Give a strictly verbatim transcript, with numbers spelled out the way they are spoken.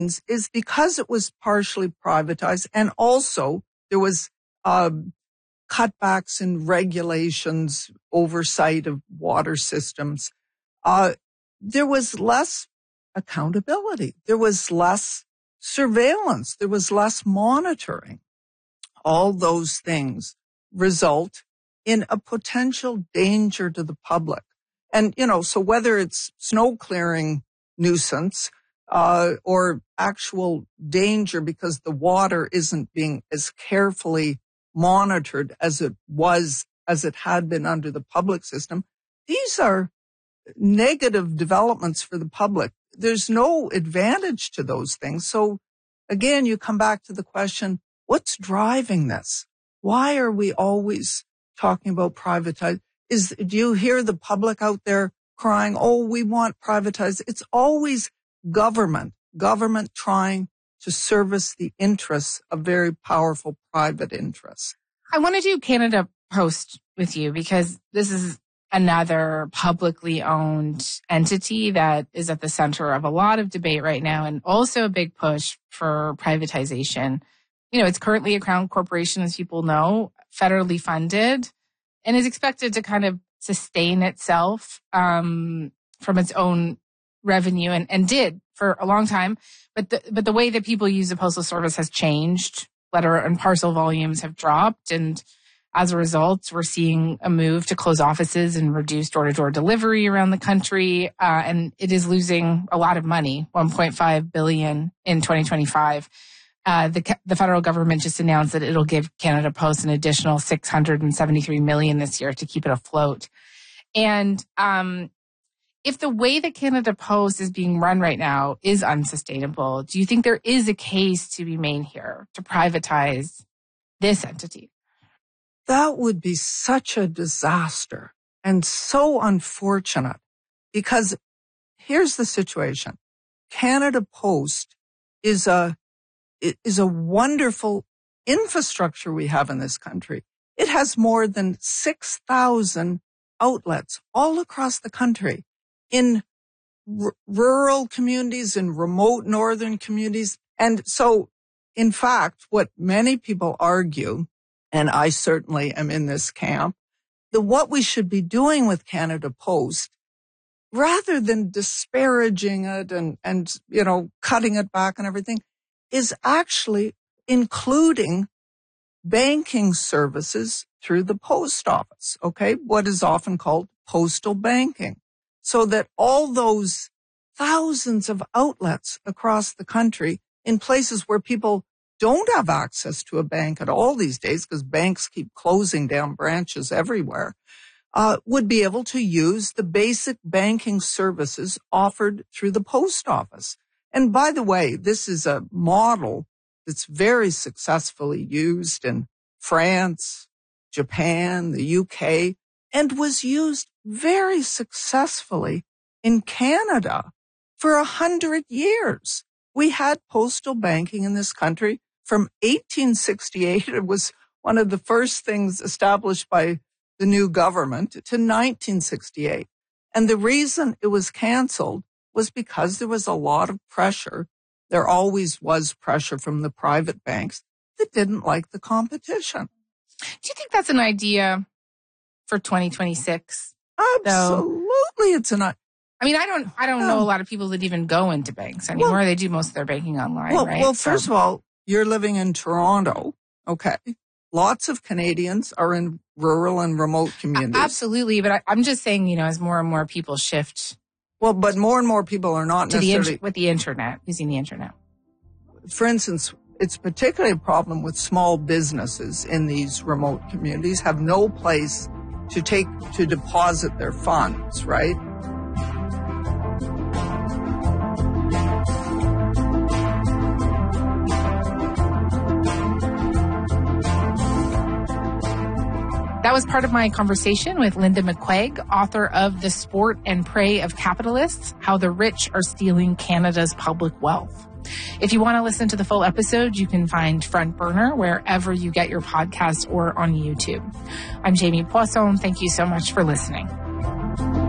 is because it was partially privatized, and also there was uh, cutbacks in regulations, oversight of water systems. Uh, there was less accountability. There was less surveillance. There was less monitoring. All those things result in a potential danger to the public. And, you know, so whether it's snow clearing nuisance uh, or actual danger because the water isn't being as carefully monitored as it was, as it had been under the public system, these are negative developments for the public. There's no advantage to those things. So again, you come back to the question, what's driving this? Why are we always talking about privatized? Is, do you hear the public out there crying, oh, we want privatized? It's always government, government trying to service the interests of very powerful private interests. I want to do Canada Post with you because this is another publicly owned entity that is at the center of a lot of debate right now and also a big push for privatization. You know, it's currently a Crown corporation, as people know, federally funded, and is expected to kind of sustain itself um, from its own revenue and, and did for a long time. But the, but the way that people use the Postal Service has changed. Letter and parcel volumes have dropped, and as a result, we're seeing a move to close offices and reduce door-to-door delivery around the country. Uh, and it is losing a lot of money, one point five billion dollars in twenty twenty-five. Uh, the, the federal government just announced that it'll give Canada Post an additional six hundred seventy-three million dollars this year to keep it afloat. And um, if the way that Canada Post is being run right now is unsustainable, do you think there is a case to be made here to privatize this entity? That would be such a disaster and so unfortunate because here's the situation. Canada Post is a, is a wonderful infrastructure we have in this country. It has more than six thousand outlets all across the country in r- rural communities, in remote northern communities. And so, in fact, what many people argue, and I certainly am in this camp, that what we should be doing with Canada Post, rather than disparaging it and, and, you know, cutting it back and everything, is actually including banking services through the post office, okay? What is often called postal banking. So that all those thousands of outlets across the country in places where people don't have access to a bank at all these days because banks keep closing down branches everywhere, uh, would be able to use the basic banking services offered through the post office. And by the way, this is a model that's very successfully used in France, Japan, the U K, and was used very successfully in Canada for a hundred years. We had postal banking in this country from eighteen sixty-eight. It was one of the first things established by the new government to nineteen sixty-eight. And the reason it was canceled was because there was a lot of pressure. There always was pressure from the private banks that didn't like the competition. Do you think that's an idea for twenty twenty-six? Absolutely, though? It's an. I mean, I don't, I don't um, know a lot of people that even go into banks anymore. Well, they do most of their banking online, well, right? Well, so. first of all, you're living in Toronto, okay? Lots of Canadians are in rural and remote communities. Absolutely, but I, I'm just saying, you know, as more and more people shift. Well, but more and more people are not to necessarily the in- with the internet, using the internet. For instance, it's particularly a problem with small businesses in these remote communities have no place to take to deposit their funds, right? That was part of my conversation with Linda McQuaig, author of The Sport and Prey of Capitalists, How the Rich Are Stealing Canada's Public Wealth. If you want to listen to the full episode, you can find Front Burner wherever you get your podcasts or on YouTube. I'm Jamie Poisson. Thank you so much for listening.